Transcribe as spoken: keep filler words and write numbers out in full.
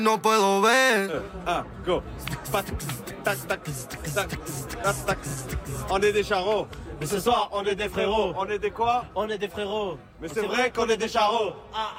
No puedo ver. Ah, go. On est des charros. Mais ce soir, on est des frérots. On est des quoi? On est des frérots. Mais c'est vrai qu'on est des charros. Ah,